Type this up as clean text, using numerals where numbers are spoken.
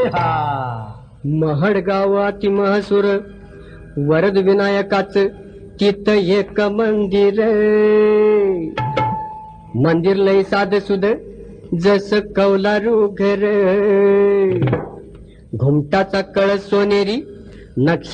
हा महड गावाती महसूर वरद विनायकाच तिथ एक मंदिर लय साध सुध जस कौलारू घर घुमटाचा कळस सोनेरी नक्षी